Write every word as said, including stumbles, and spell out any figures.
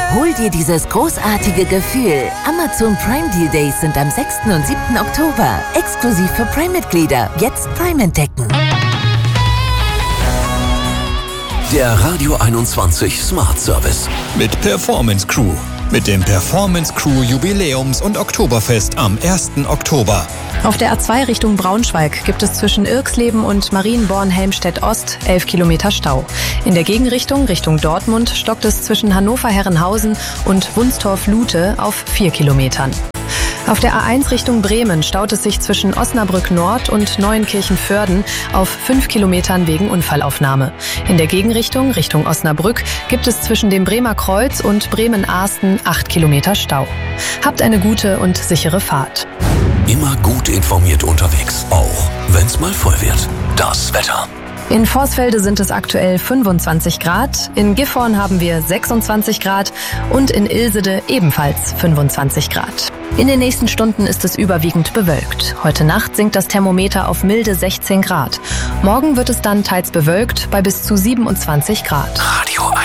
Hol dir dieses großartige Gefühl. Amazon Prime Deal Days sind am sechsten und siebten Oktober. Exklusiv für Prime-Mitglieder. Jetzt Prime entdecken. Der Radio einundzwanzig Smart Service. Mit Performance Crew. Mit dem Performance Crew Jubiläums- und Oktoberfest am ersten Oktober. Auf der A zwei Richtung Braunschweig gibt es zwischen Irxleben und Marienborn-Helmstedt-Ost elf Kilometer Stau. In der Gegenrichtung, Richtung Dortmund, stockt es zwischen Hannover-Herrenhausen und Wunstorf-Lute auf vier Kilometern. Auf der A eins Richtung Bremen staut es sich zwischen Osnabrück Nord und Neuenkirchen-Vörden auf fünf Kilometern wegen Unfallaufnahme. In der Gegenrichtung, Richtung Osnabrück, gibt es zwischen dem Bremer Kreuz und Bremen-Ahsten acht Kilometer Stau. Habt eine gute und sichere Fahrt. Immer gut informiert unterwegs, auch wenn's mal voll wird. Das Wetter. In Vorsfelde sind es aktuell fünfundzwanzig Grad, in Gifhorn haben wir sechsundzwanzig Grad und in Ilsede ebenfalls fünfundzwanzig Grad. In den nächsten Stunden ist es überwiegend bewölkt. Heute Nacht sinkt das Thermometer auf milde sechzehn Grad. Morgen wird es dann teils bewölkt bei bis zu siebenundzwanzig Grad. Radio